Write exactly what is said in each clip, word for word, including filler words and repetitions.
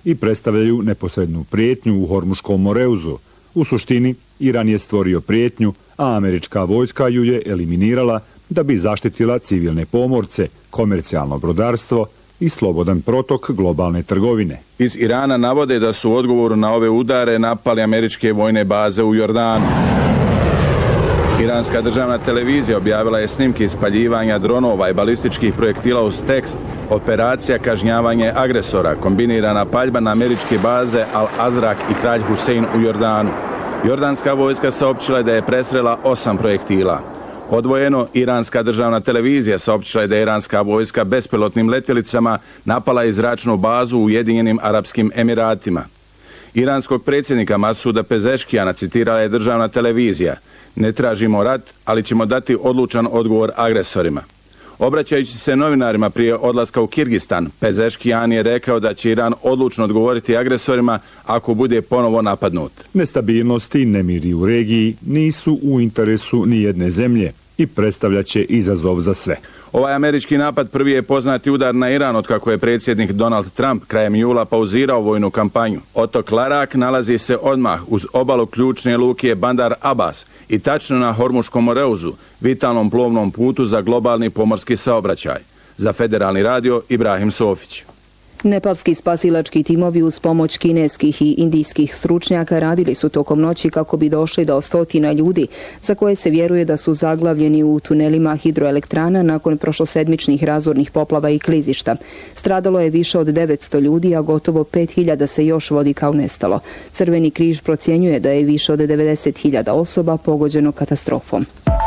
i predstavljaju neposrednu prijetnju u Hormuškom moreuzu. U suštini, Iran je stvorio prijetnju, a američka vojska ju je eliminirala da bi zaštitila civilne pomorce, komercijalno brodarstvo i slobodan protok globalne trgovine. Iz Irana navode da su u odgovoru na ove udare napali američke vojne baze u Jordanu. Iranska državna televizija objavila je snimke ispaljivanja dronova i balističkih projektila uz tekst "Operacija kažnjavanje agresora, kombinirana paljba na američke baze Al-Azraq i Kralj Husein u Jordanu". Jordanska vojska saopćila je da je presrela osam projektila. Odvojeno, iranska državna televizija saopćila je da je iranska vojska bespilotnim letjelicama napala i zračnu bazu u Ujedinjenim Arapskim Emiratima. Iranskog predsjednika Masuda Pezeškijana citirala je državna televizija: "Ne tražimo rat, ali ćemo dati odlučan odgovor agresorima". Obraćajući se novinarima prije odlaska u Kirgistan, Pezeškijan je rekao da će Iran odlučno odgovoriti agresorima ako bude ponovo napadnut. Nestabilnost i nemiri u regiji nisu u interesu ni jedne zemlje i predstavljaće izazov za sve. Ovaj američki napad prvi je poznati udar na Iran otkako je predsjednik Donald Trump krajem jula pauzirao vojnu kampanju. Otok Larak nalazi se odmah uz obalu ključne luke Bandar Abbas i tačno na Hormuškom moreuzu, vitalnom plovnom putu za globalni pomorski saobraćaj. Za Federalni radio, Ibrahim Sofić. Nepalski spasilački timovi uz pomoć kineskih i indijskih stručnjaka radili su tokom noći kako bi došli do stotina ljudi za koje se vjeruje da su zaglavljeni u tunelima hidroelektrana nakon prošlosedmičnih razornih poplava i klizišta. Stradalo je više od devetsto ljudi, a gotovo pet hiljada se još vodi kao nestalo. Crveni križ procjenjuje da je više od devedeset hiljada osoba pogođeno katastrofom.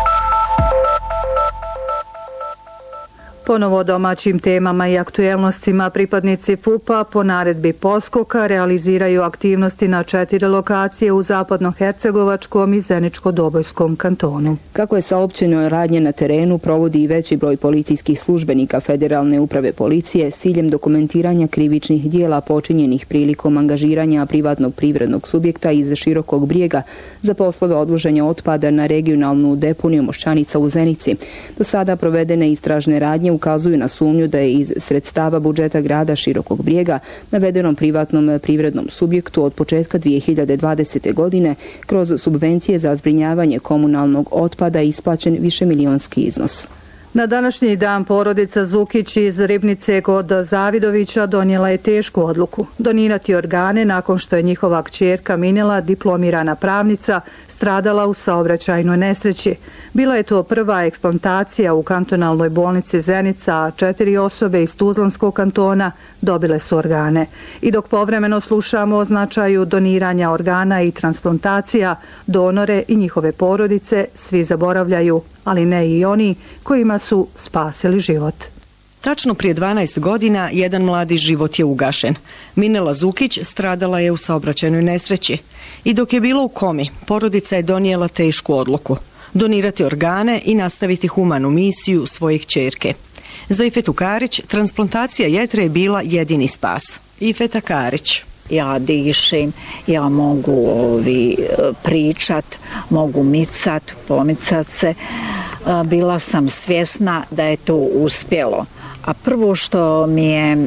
Ponovo o domaćim temama i aktuelnostima pripadnici F U P-a po naredbi Poskoka realiziraju aktivnosti na četiri lokacije u zapadnohercegovačkom i zeničko-dobojskom kantonu. Kako je saopćeno, radnje na terenu provodi i veći broj policijskih službenika Federalne uprave policije s ciljem dokumentiranja krivičnih dijela počinjenih prilikom angažiranja privatnog privrednog subjekta iz Širokog Brijega za poslove odvoženja otpada na regionalnu deponiju Moščanica u Zenici. Do sada provedene istražne radnje ukazuju na sumnju da je iz sredstava budžeta grada Širokog Brijega navedenom privatnom privrednom subjektu od početka dvije hiljade dvadesete. godine kroz subvencije za zbrinjavanje komunalnog otpada isplaćen višemilionski iznos. Na današnji dan porodica Zukić iz Ribnice kod Zavidovića donijela je tešku odluku donirati organe nakon što je njihova kćerka Minela, diplomirana pravnica, stradala u saobraćajnoj nesreći. Bila je to prva eksplantacija u kantonalnoj bolnici Zenica, a četiri osobe iz Tuzlanskog kantona dobile su organe. I dok povremeno slušamo o značaju doniranja organa i transplantacija, donore i njihove porodice svi zaboravljaju, ali ne i oni kojima su spasili život. Tačno prije dvanaest godina jedan mladi život je ugašen. Minela Zukić stradala je u saobraćajnoj nesreći. I dok je bila u komi, porodica je donijela tešku odluku: donirati organe i nastaviti humanu misiju svoje kćerke. Za Ifetu Karić transplantacija jetre je bila jedini spas. Ifeta Karić: ja dišem, ja mogu ovi, pričat, mogu micat, pomicat se. Bila sam svjesna da je to uspjelo. A prvo što mi je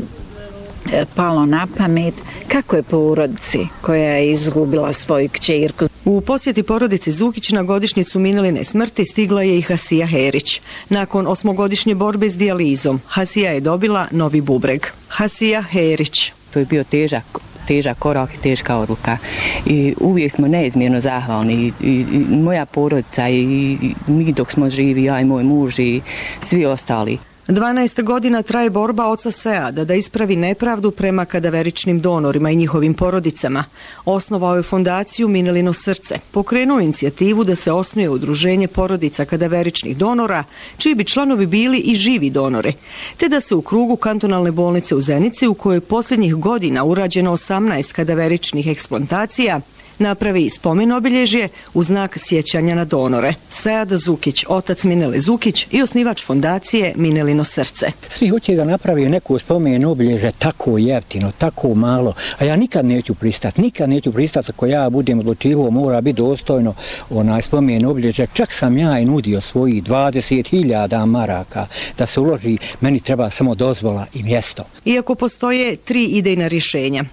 palo na pamet, kako je porodici koja je izgubila svoju kćerku. U posjeti porodici Zukić na godišnjicu Mineline smrti stigla je i Hasija Herić. Nakon osmogodišnje borbe s dijalizom, Hasija je dobila novi bubreg. Hasija Herić: to je bio težak težak korak i teška odluka. I uvijek smo neizmjerno zahvalni. I, i, i moja porodica i, i mi dok smo živi, ja i moj muž i svi ostali. dvanaest godina traje borba oca Seada da ispravi nepravdu prema kadaveričnim donorima i njihovim porodicama. Osnovao je fondaciju Minelino srce, pokrenuo inicijativu da se osnuje udruženje porodica kadaveričnih donora, čiji bi članovi bili i živi donori, te da se u krugu kantonalne bolnice u Zenici, u kojoj je posljednjih godina urađeno osamnaest kadaveričnih eksplantacija, napravi spomen obilježje u znak sjećanja na donore. Sead Zukić, otac Minele Zukić i osnivač fondacije Minelino srce. Svi hoće da napravi neku spomen obilježje tako jeftino, tako malo, a ja nikad neću pristati, nikad neću pristati ako ja budem odlučivao, mora biti dostojno onaj spomen obilježje. Čak sam ja i nudio svojih dvadeset hiljada maraka da se uloži, meni treba samo dozvola i mjesto. Iako postoje tri idejna rješenja,